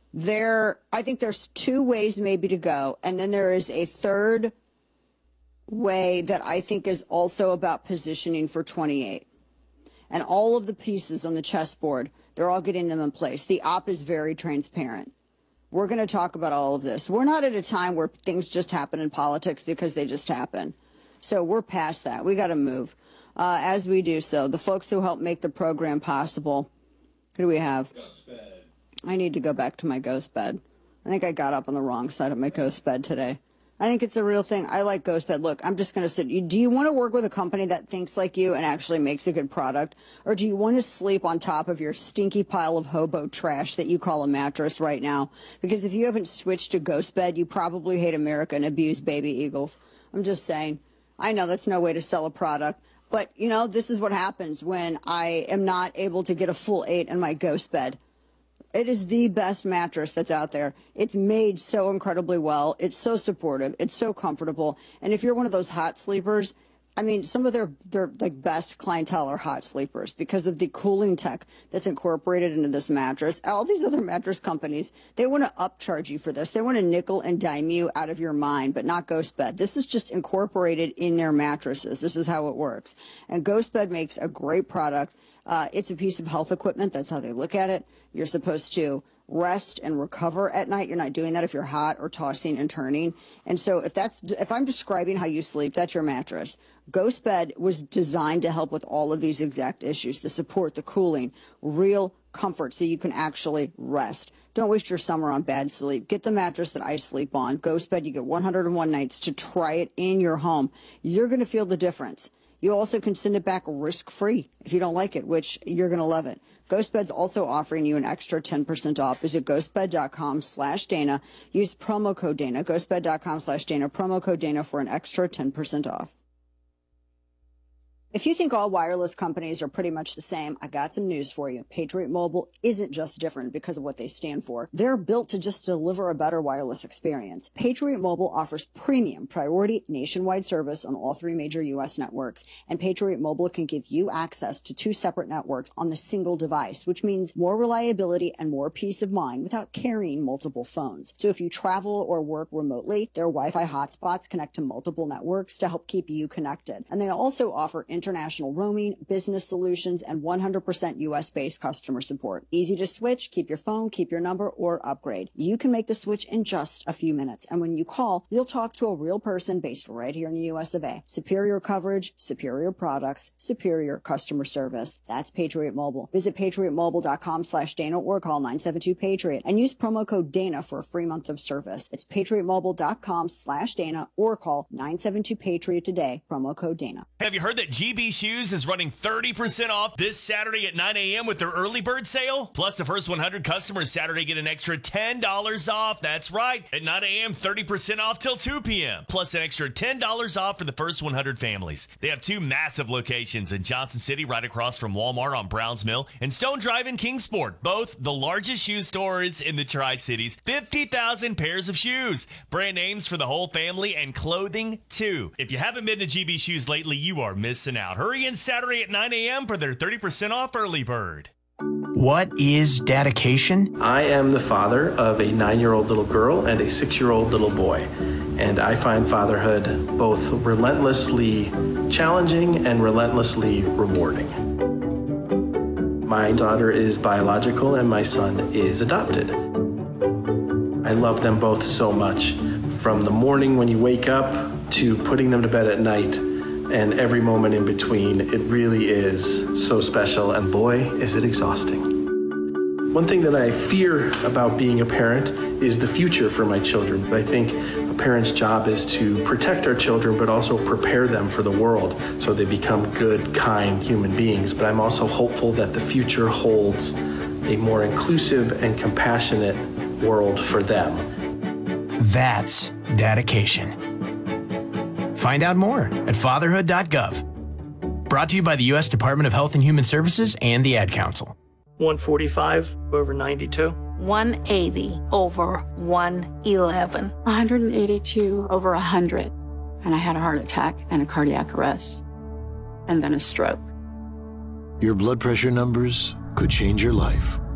I think there's two ways maybe to go. And then there is a third way that I think is also about positioning for 28. And all of the pieces on the chessboard, they're all getting them in place. The op is very transparent. We're going to talk about all of this. We're not at a time where things just happen in politics because they just happen. So we're past that. We got to move. As we do so, the folks who helped make the program possible, who do we have? Ghost bed. I need to go back to my ghost bed. I think I got up on the wrong side of my ghost bed today. I think it's a real thing. I like ghost bed. Look, I'm just going to sit. Do you want to work with a company that thinks like you and actually makes a good product? Or do you want to sleep on top of your stinky pile of hobo trash that you call a mattress right now? Because if you haven't switched to ghost bed, you probably hate America and abuse baby eagles. I'm just saying. I know that's no way to sell a product. But, you know, this is what happens when I am not able to get a full 8 in my ghost bed. It is the best mattress that's out there. It's made so incredibly well. It's so supportive. It's so comfortable. And if you're one of those hot sleepers, I mean, some of their like best clientele are hot sleepers because of the cooling tech that's incorporated into this mattress. All these other mattress companies, they want to upcharge you for this. They want to nickel and dime you out of your mind, but not Ghost Bed. This is just incorporated in their mattresses. This is how it works. And Ghost Bed makes a great product. It's a piece of health equipment. That's how they look at it. You're supposed to rest and recover at night. You're not doing that if you're hot or tossing and turning. And so if I'm describing how you sleep, that's your mattress. Ghost Bed was designed to help with all of these exact issues, the support, the cooling, real comfort so you can actually rest. Don't waste your summer on bad sleep. Get the mattress that I sleep on. Ghost Bed, you get 101 nights to try it in your home. You're going to feel the difference. You also can send it back risk-free if you don't like it, which you're going to love it. GhostBed's also offering you an extra 10% off. Visit ghostbed.com/Dana. Use promo code Dana. Ghostbed.com/Dana. Promo code Dana for an extra 10% off. If you think all wireless companies are pretty much the same, I got some news for you. Patriot Mobile isn't just different because of what they stand for. They're built to just deliver a better wireless experience. Patriot Mobile offers premium priority nationwide service on all 3 major U.S. networks. And Patriot Mobile can give you access to 2 separate networks on the single device, which means more reliability and more peace of mind without carrying multiple phones. So if you travel or work remotely, their Wi-Fi hotspots connect to multiple networks to help keep you connected. And they also offer international roaming, business solutions, and 100% U.S.-based customer support. Easy to switch, keep your phone, keep your number, or upgrade. You can make the switch in just a few minutes. And when you call, you'll talk to a real person based right here in the U.S. of A. Superior coverage, superior products, superior customer service. That's Patriot Mobile. Visit patriotmobile.com/Dana or call 972-PATRIOT and use promo code Dana for a free month of service. It's patriotmobile.com/Dana or call 972-PATRIOT today. Promo code Dana. Have you heard that GB Shoes is running 30% off this Saturday at 9 a.m. with their early bird sale? Plus, the first 100 customers Saturday get an extra $10 off. That's right. At 9 a.m., 30% off till 2 p.m. Plus an extra $10 off for the first 100 families. They have 2 massive locations in Johnson City, right across from Walmart on Browns Mill, and Stone Drive in Kingsport, both the largest shoe stores in the Tri-Cities. 50,000 pairs of shoes. Brand names for the whole family and clothing, too. If you haven't been to GB Shoes lately, you are missing out. Hurry in Saturday at 9 a.m. for their 30% off early bird. What is dedication? I am the father of a 9-year-old little girl and a 6-year-old little boy, and I find fatherhood both relentlessly challenging and relentlessly rewarding. My daughter is biological and my son is adopted. I love them both so much, from the morning when you wake up to putting them to bed at night, and every moment in between. It really is so special, and boy, is it exhausting. One thing that I fear about being a parent is the future for my children. I think a parent's job is to protect our children, but also prepare them for the world so they become good, kind human beings. But I'm also hopeful that the future holds a more inclusive and compassionate world for them. That's dedication. Find out more at fatherhood.gov. Brought to you by the U.S. Department of Health and Human Services and the Ad Council. 145 over 92. 180 over 111. 182 over 100. And I had a heart attack and a cardiac arrest. And then a stroke. Your blood pressure numbers could change your life.